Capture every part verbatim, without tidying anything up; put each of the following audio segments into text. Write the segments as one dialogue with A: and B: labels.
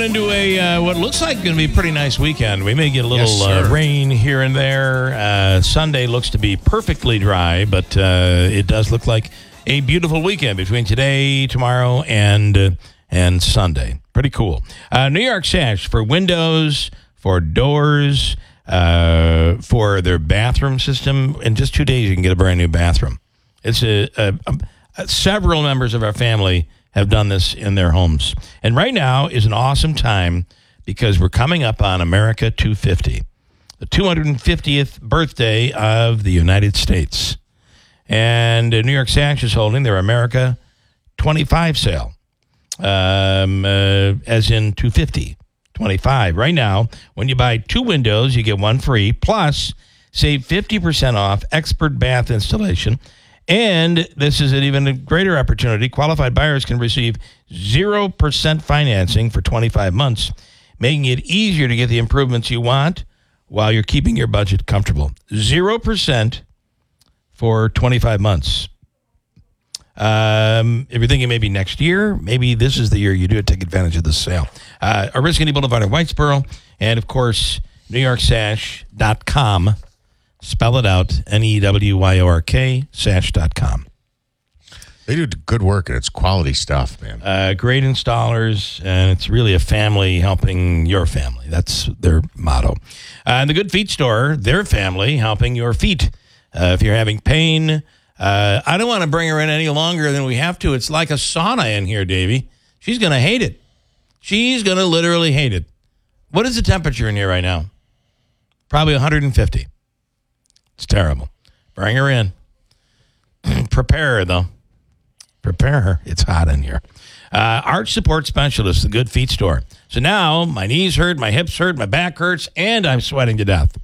A: into a uh, what looks like going to be a pretty nice weekend. We may get a little
B: Yes,
A: uh,
B: sir.
A: rain here and there. Uh, Sunday looks to be perfectly dry, but uh, it does look like a beautiful weekend between today, tomorrow, and uh, and Sunday. Pretty cool. Uh, New York Sash for windows, for doors, uh, for their bathroom system. In just two days, you can get a brand new bathroom. It's a, a, a several members of our family have done this in their homes. And right now is an awesome time because we're coming up on America two fifty, the two hundred fiftieth birthday of the United States. And uh, New York Sash is holding their America twenty-five sale, um, uh, as in two fifty, twenty-five. Right now, when you buy two windows, you get one free, plus save fifty percent off expert bath installation. And this is an even greater opportunity. Qualified buyers can receive zero percent financing for twenty-five months, making it easier to get the improvements you want while you're keeping your budget comfortable. zero percent for twenty-five months. Um, if you're thinking maybe next year, maybe this is the year you do it, take advantage of this sale. Uh, Oriskany Boulevard in Whitesboro, and, of course, New York Sash dot com. Spell it out, N E W Y O R K, sash dot com.
B: They do good work, and it's quality stuff, man.
A: Uh, great installers, and it's really a family helping your family. That's their motto. Uh, and the Good Feet Store, their family helping your feet. Uh, if you're having pain, uh, I don't want to bring her in any longer than we have to. It's like a sauna in here, Davey. She's going to hate it. She's going to literally hate it. What is the temperature in here right now? Probably one hundred fifty. It's terrible. Bring her in. Prepare her, though. Prepare her. It's hot in here. Uh, Arch Support Specialist, the Good Feet Store. So now my knees hurt, my hips hurt, my back hurts, and I'm sweating to death.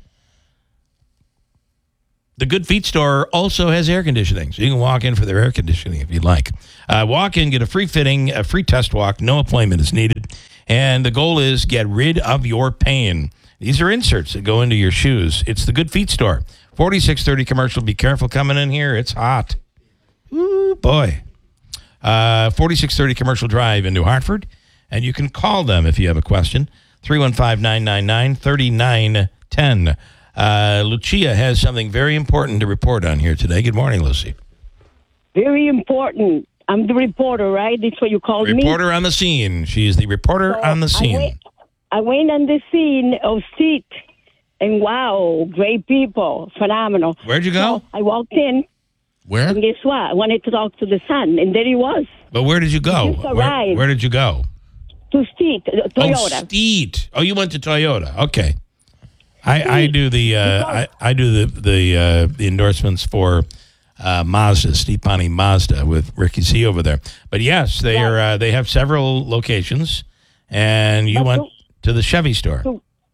A: The Good Feet Store also has air conditioning, so you can walk in for their air conditioning if you'd like. Uh, walk in, get a free fitting, a free test walk. No appointment is needed. And the goal is get rid of your pain. These are inserts that go into your shoes. It's the Good Feet Store. forty-six thirty commercial. Be careful coming in here. It's hot. Ooh, boy. Uh, forty-six thirty Commercial Drive in New Hartford. And you can call them if you have a question. three one five, nine nine nine, three nine one zero. Uh, Lucia has something very important to report on here today. Good morning, Lucy.
C: Very important. I'm the reporter, right? That's what you called me?
A: Reporter on the scene. She's the reporter
C: So
A: on the scene.
C: I went, I went on the scene of Seat, and wow, great people, phenomenal.
A: Where'd you go?
C: So I walked in,
B: Where?
C: and guess what? I wanted to talk to the son, and there he was.
A: But where did you go?
C: Just
A: Where,
C: arrived.
A: where did you go?
C: To Seat, uh,
A: Oh,
C: Toyota.
A: Steed. Oh, you went to Toyota. Okay. I, I do the uh, I, I do the the uh, the endorsements for uh, Mazda, Steve Ponte Mazda with Ricky Z over there. But yes, they
C: Right.
A: are uh, they have several locations, and you
C: But
A: went
C: to-
A: to the Chevy store,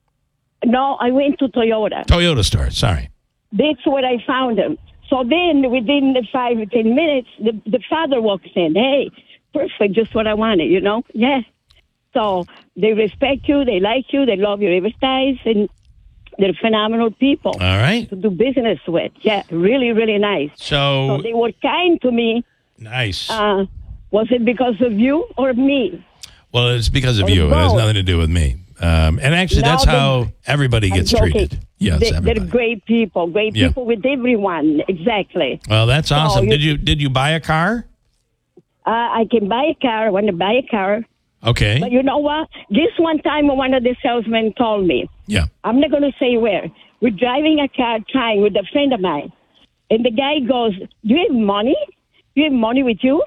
C: No, I went to Toyota.
A: Toyota store. Sorry.
C: That's where I found him. So then, within the five or ten minutes, the, the father walks in. Hey, perfect, just what I wanted, you know? Yeah. So they respect you, they like you, they love your advertise, and they're phenomenal people
A: All right.
C: to do business with. Yeah, really, really nice. So
A: So
C: they were kind to me.
A: nice.
C: Uh, was it because of you or me?
A: Well, it's because of
C: or
A: you. It has
C: both.
A: nothing to do with me. Um, and actually,
C: No,
A: that's
C: they-
A: how everybody
C: I'm
A: gets
C: joking.
A: treated. Yes,
C: they,
A: everybody.
C: they're great people, great
A: Yeah.
C: people with everyone. Exactly.
A: Well, that's awesome.
C: you-
A: Did you did you buy a car?
C: Uh, I can buy a car. I want to buy a car.
A: Okay.
C: But you know what? This one time, one of the salesmen told me,
A: Yeah.
C: I'm not going to say where. We're driving a car trying with a friend of mine. And the guy goes, do you have money? Do you have money with you?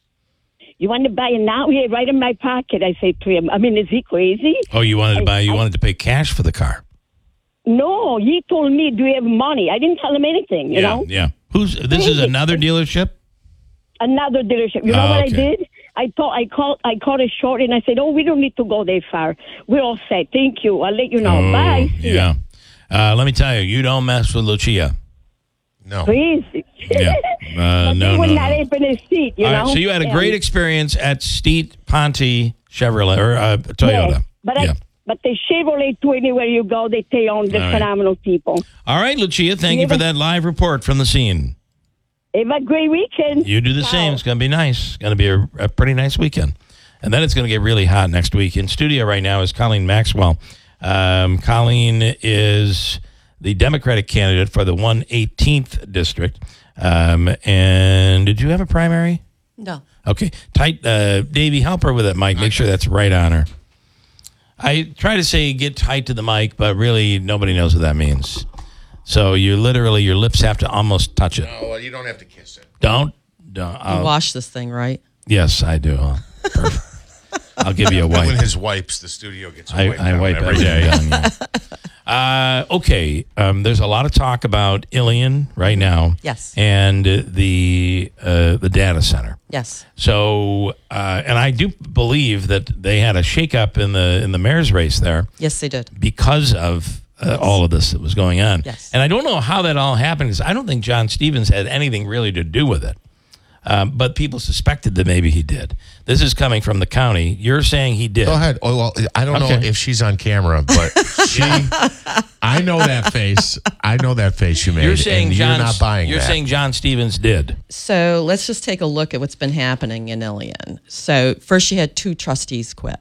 C: You want to buy it now? Yeah, right in my pocket. I say to him, I mean, is he crazy?
A: Oh, you wanted to
C: I-
A: buy? You
C: I-
A: wanted to pay cash for the car?
C: No, he told me, do you have money? I didn't tell him anything, you
A: yeah,
C: know?
A: yeah. Who's this? Is
C: Crazy.
A: another dealership?
C: Another dealership. You know
A: Oh,
C: what
A: okay.
C: I did? I thought I called. I called it short, and I said, "Oh, we don't need to go that far. We're all set. Thank you. I'll let you know.
A: Oh,
C: Bye." See ya."
A: yeah. Uh, let me tell you, you don't mess with Lucia.
B: No.
C: Please.
A: Yeah. Uh,
C: But
A: no,
C: they would
A: no,
C: not
A: no.
C: open his seat, you
A: All
C: know.
A: right, so you had a
C: And-
A: great experience at Steet Ponte Chevrolet or uh, Toyota.
C: Yeah, but
A: yeah.
C: I, but the Chevrolet too. Anywhere you go, they stay on the
A: All right.
C: phenomenal people.
A: All right, Lucia. Thank you
C: Yeah,
A: for
C: but-
A: that live report from the scene.
C: Have a great weekend.
A: You do the
C: Ciao.
A: same. It's going to be nice. It's going to be a, a pretty nice weekend. And then it's going to get really hot next week. In studio right now is Colleen Maxwell. Um, Colleen is the Democratic candidate for the one eighteenth district. Um, and did you have a primary?
D: No.
A: Okay. Tight, uh, Davey, help her with it, Mike. Make sure that's right on her. I try to say get tight to the mic, but really nobody knows what that means. So you literally, your lips have to almost touch it.
B: No, well, you don't have to kiss it.
A: Don't. don't
D: You
A: I'll-
D: wash this thing, right?
A: Yes, I do. Perfect. I'll give you a wipe.
B: When his wipes, the studio gets
A: I,
B: wiped
A: I
B: down
A: wipe
B: every
A: everything
B: day.
A: down, yeah. uh, okay, um, there's a lot of talk about Ilion right now.
D: Yes.
A: And uh, the uh, the data center.
D: Yes.
A: So, uh, and I do believe that they had a shakeup in the in the mayor's race there
D: Yes, they did.
A: because of uh, all of this that was going on.
D: Yes.
A: And I don't know how that all happened because I don't think John Stevens had anything really to do with it. Um, but people suspected that maybe he did. This is coming from the county. You're saying he did.
B: Go ahead. Oh, well, I don't know
A: Okay.
B: if she's on camera, but she. I know that face. I know that face you made.
A: You're saying
B: and
A: John.
B: you're not buying
A: You're
B: that.
A: saying John Stevens did.
D: So let's just take a look at what's been happening in Ilion. So first you had two trustees quit.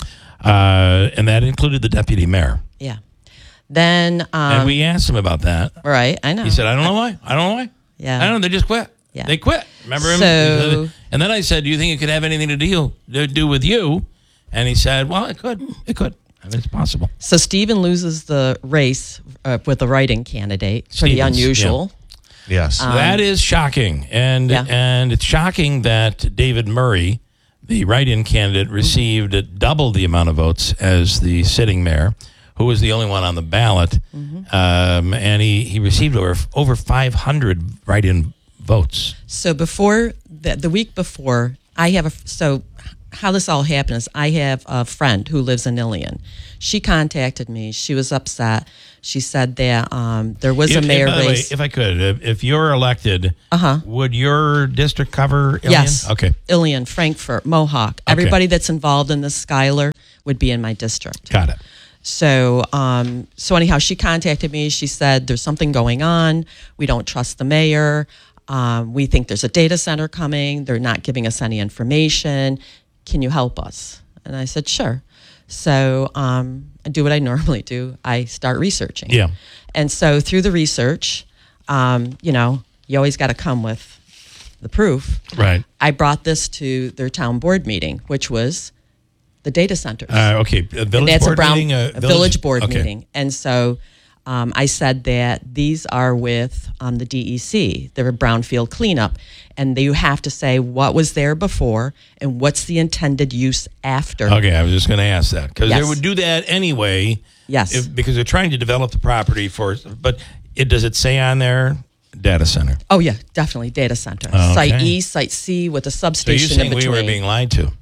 A: Uh, and that included the deputy mayor.
D: Yeah. Then, um,
A: And we asked him about that.
D: right, I know.
A: He said, I don't know why. I don't know why.
D: Yeah.
A: I don't know. They just quit.
D: Yeah.
A: They quit. Remember him?
D: So-
A: And then I said, do you think it could have anything to deal to do with you? And he said, well, it could. It could. I mean, it's possible.
D: So Stephen loses the race uh, with the writing candidate. Pretty
A: Stevens,
D: unusual.
B: Yes.
A: that is shocking. And
D: Yeah.
A: and it's shocking that David Murray, the write-in candidate, received double the amount of votes as the sitting mayor, who was the only one on the ballot. Um, and he, he received over over five hundred write-in votes.
D: So before the, the week before, I have a so how this all happened is I have a friend who lives in Ilion. She contacted me. She was upset. She said that um, there was
A: If,
D: a mayor
A: by the way,
D: race.
A: if I could, if, if you're elected,
D: Uh-huh.
A: would your district cover Ilion?
D: Yes.
A: Okay.
D: Ilion, Frankfurt, Mohawk. Everybody that's involved in this Schuyler would be in my district.
A: Got it.
D: So, um, so anyhow, she contacted me. She said, there's something going on. We don't trust the mayor. Um, we think there's a data center coming. They're not giving us any information. Can you help us? And I said, sure. So um, I do what I normally do. I start researching.
A: Yeah.
D: And so through the research, um, you know, you always got to come with the proof.
A: Right.
D: I brought this to their town board meeting, which was the data centers.
A: Uh, okay. A village
D: And that's
A: board
D: a, brown,
A: meeting?
D: a village, board
A: okay.
D: meeting. And so um, I said that these are with um, the D E C. They're a brownfield cleanup. And you have to say what was there before and what's the intended use after.
A: Okay, I was just going to ask that because they
D: Yes.
A: would do that anyway.
D: Yes.
A: If, because they're trying to develop the property for. But it does it say on there data center?
D: Oh, yeah, definitely data center.
A: Okay.
D: Site E, Site C with a
A: So you're
D: substation
A: saying
D: in
A: we
D: between.
A: were being lied to?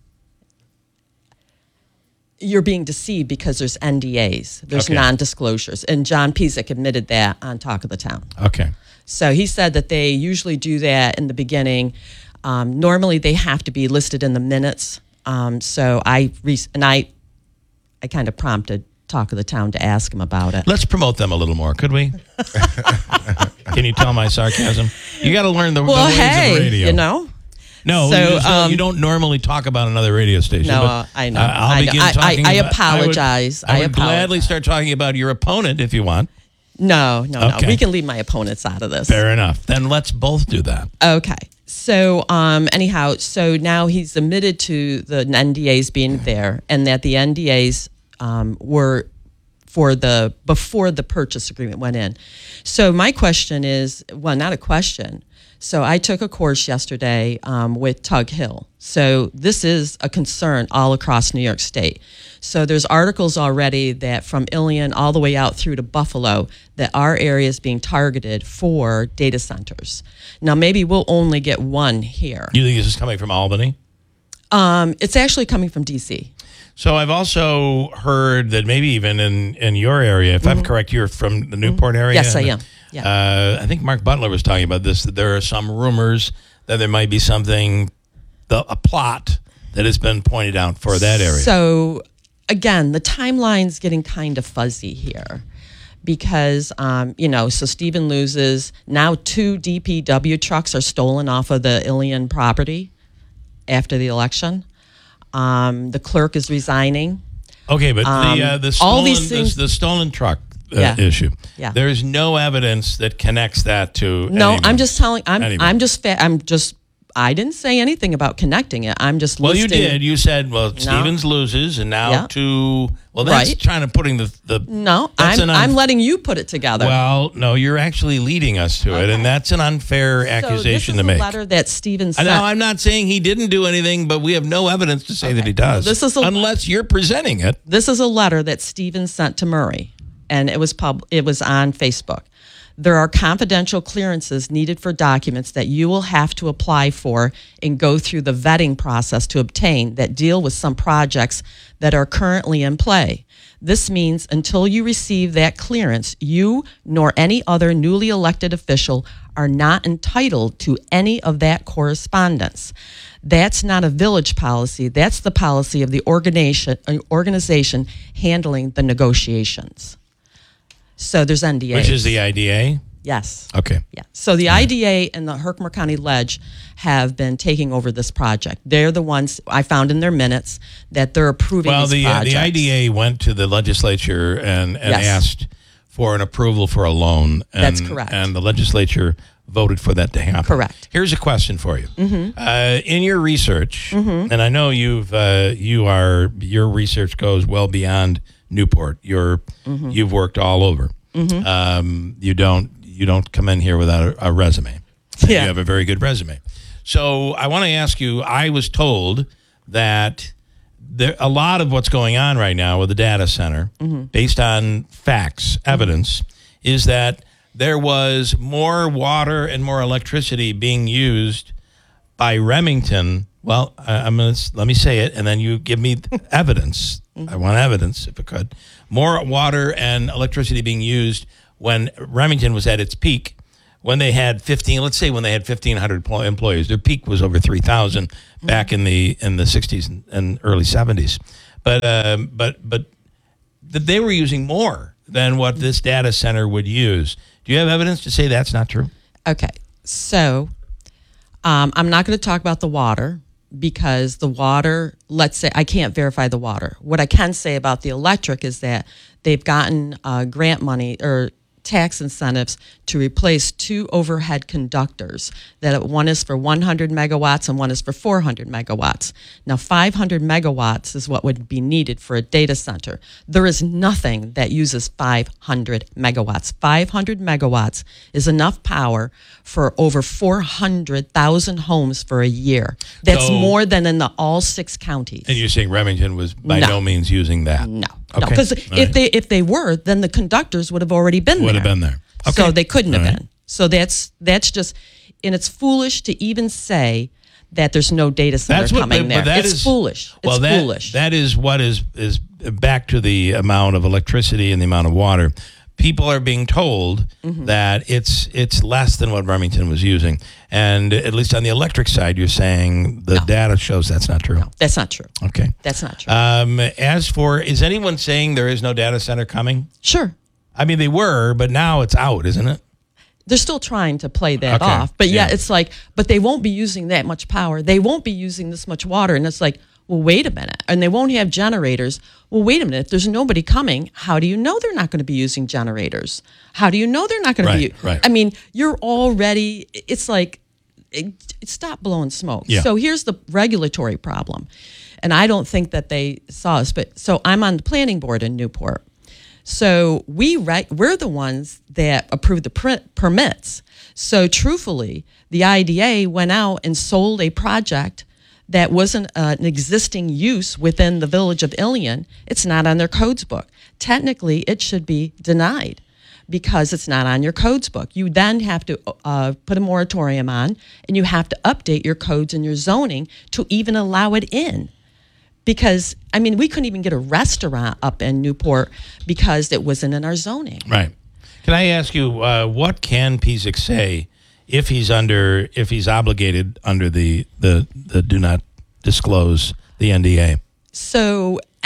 D: You're being deceived because there's N D As. There's
A: Okay.
D: non-disclosures. And John Pizik admitted that on Talk of the Town.
A: Okay.
D: So he said that they usually do that in the beginning. Um, normally, they have to be listed in the minutes. Um, so I re- and I, I kind of prompted Talk of the Town to ask him about it.
A: Let's promote them a little more, could we? Can you tell my sarcasm? You got to learn the,
D: Well,
A: the ways
D: hey,
A: of radio.
D: you know.
A: No,
D: So,
A: you, just don't,
D: um,
A: you don't normally talk about another radio station.
D: No,
A: but,
D: uh, I know.
A: uh, I'll
D: I know.
A: begin
D: I-
A: talking
D: I- I
A: about-
D: apologize.
A: I would, I
D: I
A: would gladly
D: apologize.
A: start talking about your opponent if you want.
D: No, no,
A: Okay.
D: no. We can leave my opponents out of this.
A: Fair enough. Then let's both do that.
D: Okay. So, um, anyhow, so now he's admitted to the N D As being there and that the N D As um, were for the before the purchase agreement went in. So my question is, well, not a question. So I took a course yesterday um, with Tug Hill. So this is a concern all across New York State. So there's articles already that from Ilion all the way out through to Buffalo that our area is being targeted for data centers. Now maybe we'll only get one here.
A: You think this is coming from Albany?
D: Um, it's actually coming from D C.
A: So I've also heard that maybe even in, in your area, if I'm correct, you're from the Newport area.
D: Yes, I
A: and,
D: am. Yeah.
A: Uh, I think Mark Butler was talking about this, that there are some rumors that there might be something, the, a plot that has been pointed out for that area.
D: So, again, the timeline's getting kind of fuzzy here because, um, you know, so Stephen loses. Now two D P W trucks are stolen off of the Ilion property after the election. Um, the clerk is resigning.
A: Okay, but
D: Um,
A: the uh, the
D: all
A: stolen
D: these
A: the,
D: things-
A: the stolen truck uh,
D: Yeah.
A: issue.
D: Yeah.
A: There's no evidence that connects that to.
D: No,
A: anyone.
D: I'm just telling. I'm.
A: Anyone.
D: I'm just. Fa- I'm just. I didn't say anything about connecting it. I'm just.
A: Well, you
D: listing,
A: did. You said, well, Stevens loses, and now
D: Yeah.
A: to. Well, that's
D: Right.
A: trying to putting the the.
D: No,
A: that's
D: I'm.
A: an un-
D: I'm letting you put it together.
A: Well, no, you're actually leading us to it, and that's an unfair accusation
D: so
A: to
D: this is
A: make.
D: a letter that Steven
A: I
D: sent.
A: know I'm not saying he didn't do anything, but we have no evidence to say that he does.
D: This is a-
A: unless you're presenting it.
D: This is a letter that Steven sent to Murray, and it was pub. It was on Facebook. There are confidential clearances needed for documents that you will have to apply for and go through the vetting process to obtain that deal with some projects that are currently in play. This means until you receive that clearance, you nor any other newly elected official are not entitled to any of that correspondence. That's not a village policy. That's the policy of the organization, organization handling the negotiations. So there's N D As.
A: Which is the I D A?
D: Yes.
A: Okay.
D: Yeah. So the I D A and the Herkimer County Ledge have been taking over this project. They're the ones I found in their minutes that they're approving
A: Well,
D: these
A: the uh,
D: projects.
A: the I D A went to the legislature and, and
D: Yes.
A: asked for an approval for a loan. And,
D: That's correct.
A: And the legislature voted for that to happen.
D: Correct.
A: Here's a question for you.
D: Mm-hmm.
A: Uh, in your research, and I know you've uh, you are your research goes well beyond Newport. You're
D: Mm-hmm.
A: you've worked all over. Um, you don't you don't come in here without a, a resume. And
D: Yeah.
A: You have a very good resume. So I want to ask you. I was told that there a lot of what's going on right now with the data center, based on facts, evidence, is that there was more water and more electricity being used by Remington. Well, I, I'm gonna let me say it, and then you give me evidence. I want evidence, if I could. More water and electricity being used when Remington was at its peak, when they had fifteen. Let's say when they had fifteen hundred pl- employees. Their peak was over three thousand back in the in the sixties and, and early seventies. But um, but but th- they were using more than what this data center would use. Do you have evidence to say that's not true?
D: Okay. So um, I'm not going to talk about the water because the water, let's say, I can't verify the water. What I can say about the electric is that they've gotten uh, grant money or tax incentives to replace two overhead conductors. That one is for one hundred megawatts and one is for four hundred megawatts. Now, five hundred megawatts is what would be needed for a data center. There is nothing that uses five hundred megawatts. five hundred megawatts is enough power for over four hundred thousand homes for a year. That's
A: So-
D: more than in the all six counties.
A: And you're saying Remington was by no,
D: No.
A: means using that?
D: No,
A: Okay.
D: no, because
A: All
D: if
A: right.
D: they if they were, then the conductors would have already been
A: Would
D: there.
A: have been there.
D: So
A: Okay.
D: they couldn't
A: All
D: have
A: right.
D: been. So that's that's just, and it's foolish to even say that there's no data center
A: That's what,
D: coming
A: but
D: there.
A: that
D: It's
A: is-
D: foolish. It's
A: Well, that,
D: foolish.
A: that is what is is back to the amount of electricity and the amount of water. People are being told
D: Mm-hmm.
A: that it's it's less than what Remington was using, and at least on the electric side, you're saying the data shows that's not true.
D: no, that's not true.
A: Okay.
D: That's not true.
A: Um, as for, is anyone saying there is no data center coming?
D: sure.
A: I mean, they were, but now it's out, isn't it?
D: They're still trying to play that
A: Okay.
D: off. But yeah,
A: Yeah.
D: it's like, but they won't be using that much power. They won't be using this much water. And it's like, well, wait a minute. And they won't have generators. Well, wait a minute. If there's nobody coming, how do you know they're not going to be using generators? How do you know they're not going
A: Right,
D: to be?
A: right.
D: I mean, you're already, it's like, it, it, stop blowing smoke.
A: Yeah.
D: So here's the regulatory problem. And I don't think that they saw us, but so I'm on the planning board in Newport. So we re- we're the ones that approved the per- permits. So truthfully, the I D A went out and sold a project that wasn't uh, an existing use within the village of Ilion. It's not on their codes book. Technically, it should be denied because it's not on your codes book. You then have to uh, put a moratorium on, and you have to update your codes and your zoning to even allow it in. Because, I mean, we couldn't even get a restaurant up in Newport because it wasn't in our zoning.
A: Right. Can I ask you, uh, what can Pizik say if he's under, if he's obligated under the, the, the do not disclose, the N D A?
D: So any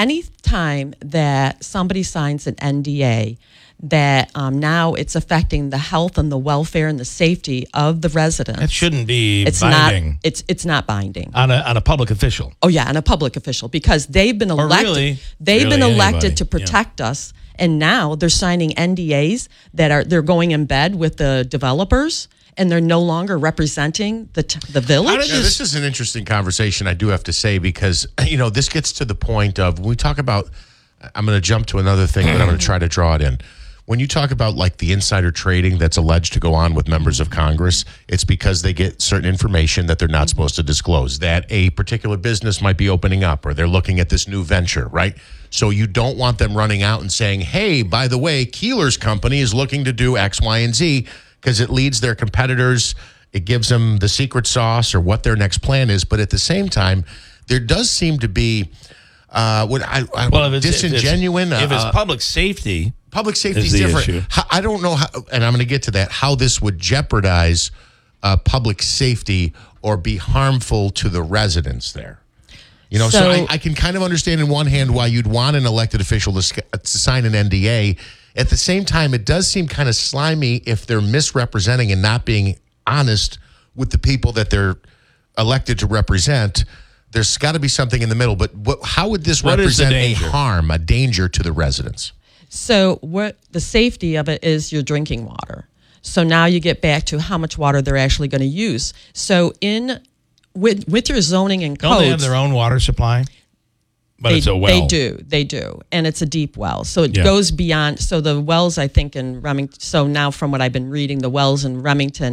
D: time that somebody signs an N D A, that um, now it's affecting the health and the welfare and the safety of the residents.
A: It shouldn't be
D: it's
A: binding.
D: Not, it's it's not binding
A: on a on a public official.
D: Oh yeah, on a public official, because they've been
A: Or
D: elected.
A: really,
D: they've
A: really
D: been elected
A: anybody.
D: to protect us, and now they're signing N D As that are they're going in bed with the developers, and they're no longer representing the t- the village.
B: Yeah, this is an interesting conversation, I do have to say, because, you know, this gets to the point of when we talk about, I'm going to jump to another thing, but I'm going to try to draw it in. When you talk about like the insider trading that's alleged to go on with members of Congress, it's because they get certain information that they're not supposed to disclose, that a particular business might be opening up or they're looking at this new venture, right? So you don't want them running out and saying, hey, by the way, Keeler's company is looking to do X, Y, and Z, because it leads their competitors. It gives them the secret sauce or what their next plan is. But at the same time, there does seem to be uh, what I, I
A: Well, if it's,
B: disingenuine.
A: If it's, if it's
B: uh,
A: public safety,
B: Public safety is
A: the
B: different.
A: issue.
B: How, I don't know how, and I'm going to get to that, how this would jeopardize uh, public safety or be harmful to the residents there. You know, so,
D: So-
B: I, I can kind of understand in one hand why you'd want an elected official to, sc- to sign an N D A. At the same time, it does seem kind of slimy if they're misrepresenting and not being honest with the people that they're elected to represent. There's got to be something in the middle. But what, how would this
A: What is the
B: represent a
A: danger?
B: harm, a danger to the residents?
D: So what the safety of it is your drinking water. So now you get back to how much water they're actually going to use. So in with with your zoning and
A: don't
D: codes,
A: they have their own water supply? But
D: they,
A: it's a well.
D: They do, they do, and it's a deep well. So it
A: Yeah.
D: goes beyond. So the wells, I think, in Remington. So now, from what I've been reading, the wells in Remington.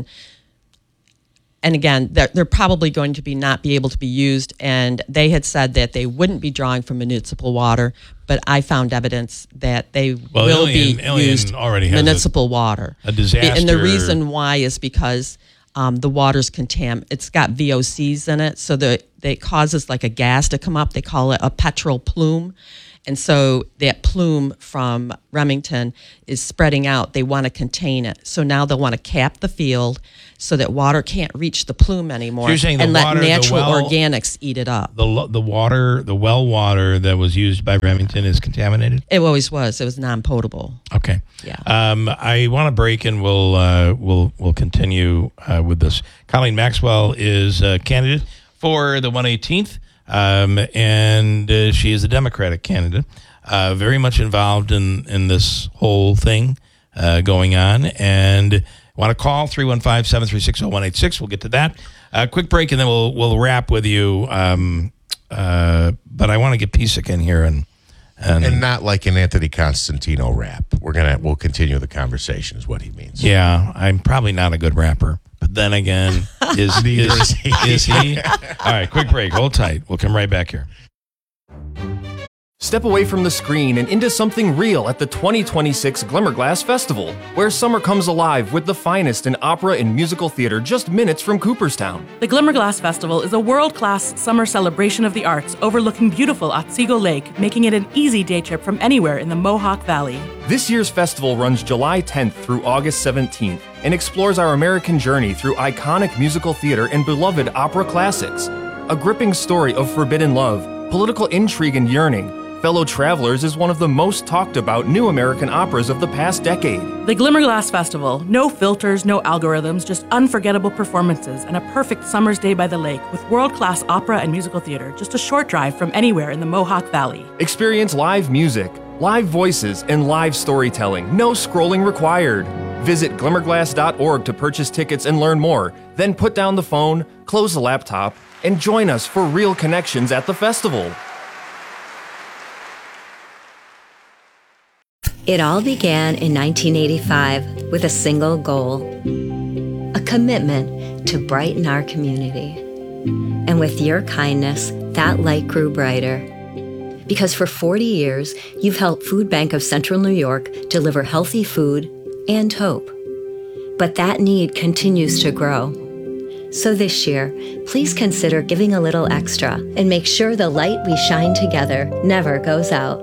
D: And again, they're, they're probably going to be not be able to be used. And they had said that they wouldn't be drawing from municipal water, but I found evidence that they
A: Well,
D: will
A: Ilion-
D: be
A: Ilion
D: used
A: already has a-
D: municipal water.
A: a disaster-
D: And the reason why is because um, the water's contam. It's got V O Cs in it, so the it causes like a gas to come up. They call it a petrol plume. And so that plume from Remington is spreading out. They want to contain it. So now they'll want to cap the field so that water can't reach the plume anymore.
A: So you're saying the
D: and
A: water-
D: let
A: the
D: natural
A: well-
D: organics eat it up.
A: The lo- the water, the well water that was used by Remington is contaminated.
D: It always was. It was non-potable.
A: Okay.
D: Yeah.
A: Um, I want to break and we'll uh, we'll we'll continue uh, with this. Colleen Maxwell is a candidate for the one eighteenth, um, and uh, she is a Democratic candidate. Uh, very much involved in in this whole thing uh, going on, and want to call three one five, seven three six, zero one eight six. We'll get to that. Uh, quick break, and then we'll we'll wrap with you. Um, uh, but I want to get Pisak in here and. And,
B: And not like an Anthony Constantino rap. We're gonna we'll continue the conversation is what he means.
A: yeah, I'm probably not a good rapper, but then again, is is, is he? All right, quick break. Hold tight. We'll come right back here.
E: Step away from the screen and into something real at the twenty twenty-six Glimmerglass Festival, where summer comes alive with the finest in opera and musical theater just minutes from Cooperstown.
F: The Glimmerglass Festival is a world-class summer celebration of the arts overlooking beautiful Otsego Lake, making it an easy day trip from anywhere in the Mohawk Valley.
E: This year's festival runs July tenth through August seventeenth and explores our American journey through iconic musical theater and beloved opera classics. A gripping story of forbidden love, political intrigue and yearning, Fellow Travelers is one of the most talked about new American operas of the past decade.
F: The Glimmerglass Festival, no filters, no algorithms, just unforgettable performances and a perfect summer's day by the lake with world-class opera and musical theater, just a short drive from anywhere in the Mohawk Valley.
E: Experience live music, live voices, and live storytelling. No scrolling required. Visit glimmerglass dot org to purchase tickets and learn more. Then put down the phone, close the laptop, and join us for real connections at the festival.
G: It all began in nineteen eighty-five with a single goal, a commitment to brighten our community. And with your kindness, that light grew brighter. Because for forty years, you've helped Food Bank of Central New York deliver healthy food and hope. But that need continues to grow. So this year, please consider giving a little extra and make sure the light we shine together never goes out.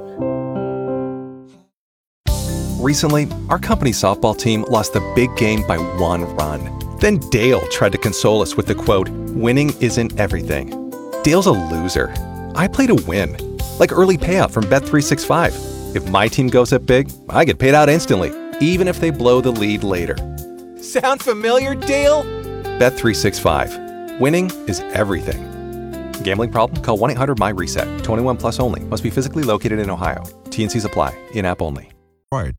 H: Recently, our company softball team lost the big game by one run. Then Dale tried to console us with the quote, "Winning isn't everything." Dale's a loser. I play to win. Like early payout from Bet three sixty-five. If my team goes up big, I get paid out instantly, even if they blow the lead later. Sound familiar, Dale? Bet three sixty-five. Winning is everything. Gambling problem? Call one eight hundred M Y reset. twenty-one plus only. Must be physically located in Ohio. T and C's apply. In-app only.
I: Right.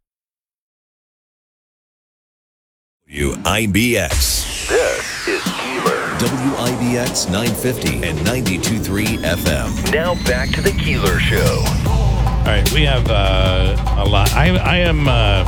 I: W I B X.
J: This is Keeler.
I: W I B X nine fifty and ninety-two point three F M.
J: Now back to the Keeler Show.
A: All right, we have uh, a lot. I, I am. Uh,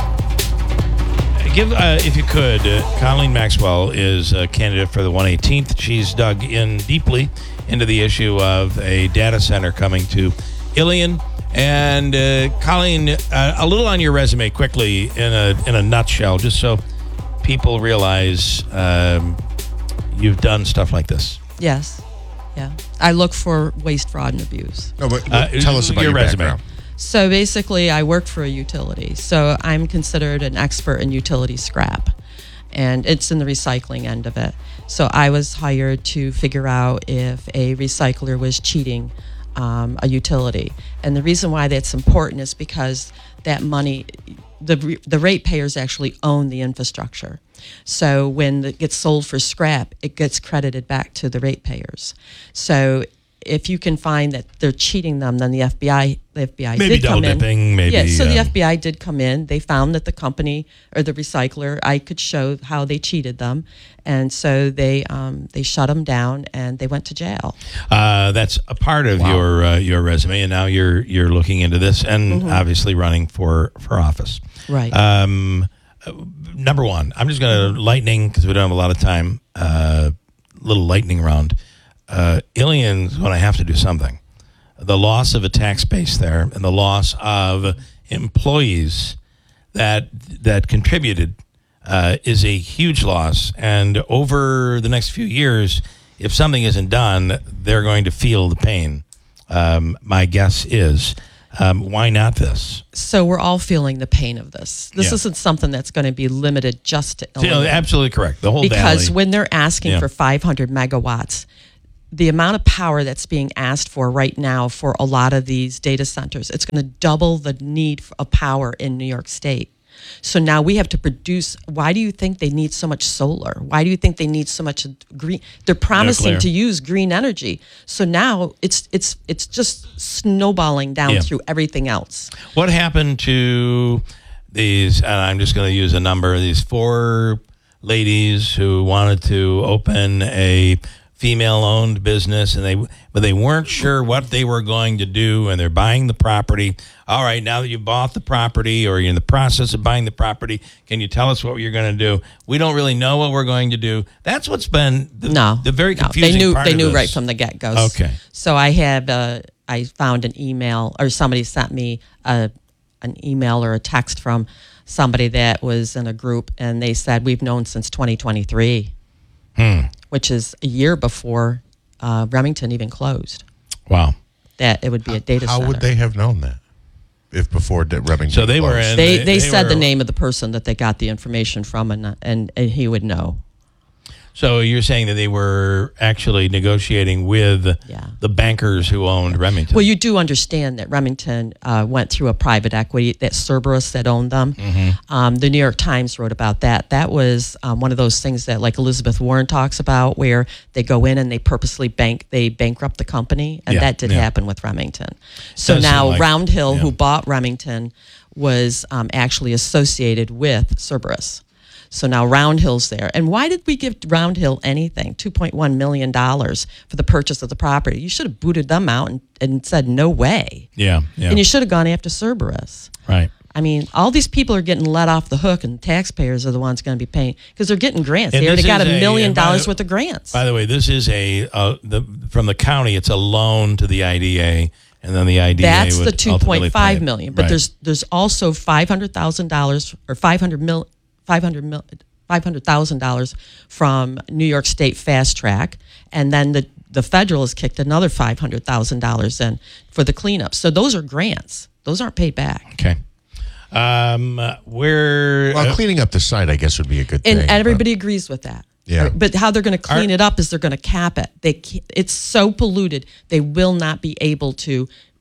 A: give, uh, if you could, uh, Colleen Maxwell is a candidate for the one eighteenth. She's dug in deeply into the issue of a data center coming to Ilion. And uh, Colleen, uh, a little on your resume quickly in a in a nutshell, just so people realize um, you've done stuff like this.
D: Yes. Yeah. I look for waste, fraud, and abuse.
B: No, but
A: Uh,
B: tell us about
A: your
B: your,
A: resume.
B: background.
D: So basically, I work for a utility. So I'm considered an expert in utility scrap, and it's in the recycling end of it. So I was hired to figure out if a recycler was cheating um, a utility. And the reason why that's important is because that money, the the ratepayers actually own the infrastructure. So when it gets sold for scrap, it gets credited back to the ratepayers. So if you can find that they're cheating them, then the F B I, the F B I
A: Maybe
D: did come in.
A: double-dipping, maybe,
D: Yeah, so the
A: um,
D: F B I did come in. They found that the company or the recycler, I could show how they cheated them, and so they um, they shut them down and they went to jail.
A: Uh, that's a part of your uh, your resume, and now you're you're looking into this, and obviously running for for office.
D: Right.
A: Um, uh, number one, I'm just going to lightning because we don't have a lot of time. Uh, little lightning round. Uh, Ilion's going to have to do something. The loss of a tax base there, and the loss of employees that that contributed, uh, is a huge loss. And over the next few years, if something isn't done, they're going to feel the pain. Um, my guess is, um, why not this?
D: So we're all feeling the pain of this. This
A: Yeah.
D: isn't something that's going to be limited just to
A: So, you know,
D: Illinois.
A: absolutely correct. The whole
D: Because
A: valley.
D: when they're asking
A: Yeah.
D: for five hundred megawatts, the amount of power that's being asked for right now for a lot of these data centers, it's going to double the need of power in New York State. So now we have to produce. Why do you think they need so much solar? Why do you think they need so much green? They're promising
A: Nuclear.
D: to use green energy. So now it's it's it's just snowballing down
A: Yeah.
D: through everything else.
A: What happened to these, and I'm just going to use a number, these four ladies who wanted to open a female-owned business, and they but they weren't sure what they were going to do, and they're buying the property. All right, now that you bought the property, or you're in the process of buying the property, can you tell us what you're going to do? We don't really know what we're going to do. That's what's been the,
D: No,
A: the very
D: no.
A: confusing
D: They knew
A: part
D: they
A: of
D: knew
A: this.
D: right from the get go.
A: Okay.
D: So I have uh, I found an email, or somebody sent me a an email or a text from somebody that was in a group, and they said we've known since twenty twenty-three,
A: Hmm.
D: which is a year before uh, Remington even closed.
A: Wow.
D: That it would be a data
B: How
D: center.
B: would they have known that if before De- Remington?
A: So they were
B: closed?
A: in-
D: They
A: they-
D: they,
A: they
D: said
A: were-
D: the name of the person that they got the information from, and and, and he would know.
A: So you're saying that they were actually negotiating with
D: Yeah.
A: the bankers who owned Remington.
D: Well, you do understand that Remington uh, went through a private equity, that Cerberus that owned them.
A: Mm-hmm.
D: Um, the New York Times wrote about that. That was um, one of those things that, like Elizabeth Warren talks about, where they go in and they purposely bank, they bankrupt the company, and
A: Yeah,
D: that did
A: yeah.
D: happen with Remington. So
A: Does
D: now
A: seem like-
D: Round Hill,
A: yeah.
D: who bought Remington, was um, actually associated with Cerberus. So now Round Hill's there. And why did we give Round Hill anything? two point one million dollars for the purchase of the property. You should have booted them out and, and said, no way.
A: yeah, yeah,
D: And you should have gone after Cerberus.
A: right.
D: I mean, all these people are getting let off the hook, and taxpayers are the ones going to be paying because they're getting grants.
A: And
D: they already
A: this
D: got a
A: is a-
D: million
A: and by
D: dollars
A: the-
D: worth of grants.
A: By the way, this is a uh, the from the county. It's a loan to the I D A, and then the I D A
D: That's
A: would
D: the two
A: ultimately
D: point five
A: pay it.
D: million. But
A: Right.
D: there's there's also five hundred thousand dollars or five hundred mil five hundred mil five hundred thousand dollars from New York State Fast Track, and then the the federal has kicked another five hundred thousand dollars in for the cleanup. So those are grants; those aren't paid back.
A: okay. Um, we're
B: Well,
A: uh,
B: cleaning up the site, I guess, would be a good
D: And
B: thing. but-
D: everybody agrees with that.
B: Yeah.
D: But how they're going to clean
A: Are-
D: it up is they're going to cap it. They ca- it's so polluted they will not be able to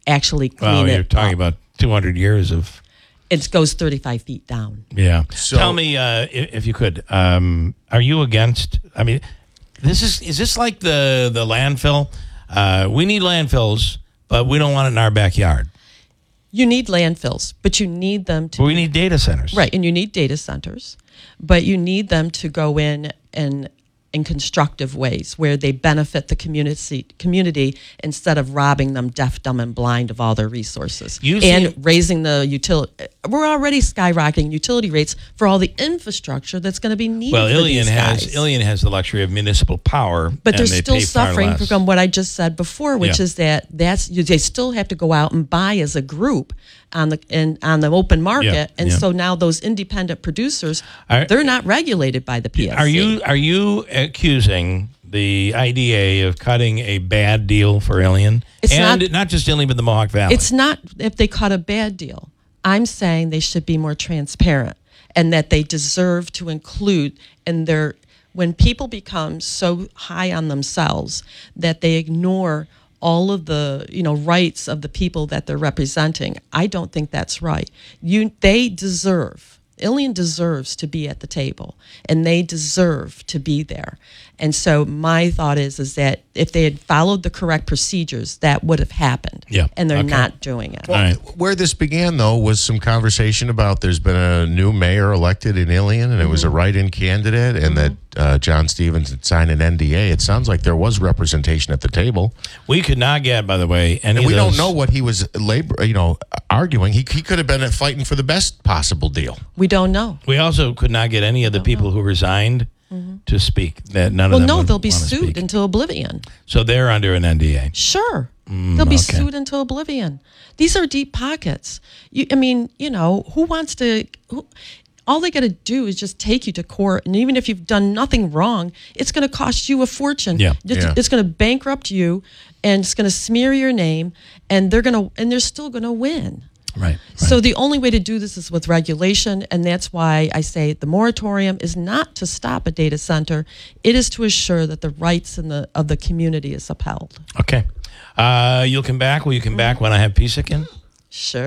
D: actually clean
A: Well,
D: it
A: you're talking
D: up.
A: about two hundred years of.
D: It goes thirty-five feet down.
A: Yeah.
B: So-
A: Tell me, uh, if, if you could, um, are you against? I mean, this is is this like the the landfill? Uh, we need landfills, but we don't want it in our backyard.
D: You need landfills, but you need them to
A: But we need data centers,
D: right, and you need data centers, but you need them to go in and in constructive ways where they benefit the community community instead of robbing them deaf, dumb, and blind of all their resources
A: You
D: and
A: see-
D: raising the utility. We're already skyrocketing utility rates for all the infrastructure that's going to be needed.
A: Well,
D: for
A: Ilion
D: these
A: has
D: guys.
A: Ilion has the luxury of municipal power,
D: But
A: and
D: they're
A: they
D: still
A: pay far
D: suffering
A: less.
D: from what I just said before, which
A: Yeah.
D: is that that's you, they still have to go out and buy as a group on the in, on the open market,
A: Yeah,
D: and
A: yeah.
D: so now those independent producers
A: Are-
D: they're not regulated by the P S C.
A: Are you are you accusing the I D A of cutting a bad deal for Ilion,
D: It's
A: and
D: not-
A: not, just Ilion but the Mohawk Valley?
D: It's not if they cut a bad deal. I'm saying they should be more transparent and that they deserve to include in their when people become so high on themselves that they ignore all of the you know rights of the people that they're representing. I don't think that's right. You they deserve Ilion deserves to be at the table, and they deserve to be there. And so my thought is is that if they had followed the correct procedures, that would have happened.
A: Yeah,
D: And they're
A: okay.
D: not doing it.
A: All right.
B: Where this began, though, was some conversation about there's been a new mayor elected in Ilion, and it was a write-in candidate, and that uh, John Stevens had signed an N D A. It sounds like there was representation at the table,
A: We could not get, by the way, any
B: and we
A: of
B: don't
A: those-
B: know what he was labor, you know, arguing. He he could have been fighting for the best possible deal.
D: We don't know.
A: We also could not get any of the people who resigned to speak. That none
D: Well,
A: of them.
D: no,
A: would
D: they'll be
A: wanna
D: sued
A: speak.
D: into oblivion.
A: So they're under an N D A.
D: Sure. They'll be
A: okay.
D: sued into oblivion. These are deep pockets. You, I mean, you know, who wants to... Who, all they got to do is just take you to court, and even if you've done nothing wrong, it's going to cost you a fortune.
A: Yeah.
D: It's,
B: Yeah.
D: it's going to bankrupt you, and it's going to smear your name, and they're going to, and they're still going to win.
A: Right.
D: So the only way to do this is with regulation, and that's why I say the moratorium is not to stop a data center; it is to assure that the rights in the of the community is upheld.
A: Okay. Uh, you'll come back. Will you come back when I have peace again?
D: Sure.